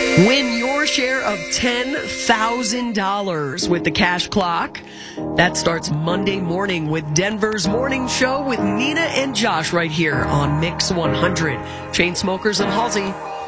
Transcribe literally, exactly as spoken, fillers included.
Win your share of ten thousand dollars with the Cash Clock. That starts Monday morning with Denver's Morning Show with Nina and Josh right here on Mix one hundred. Chainsmokers and Halsey.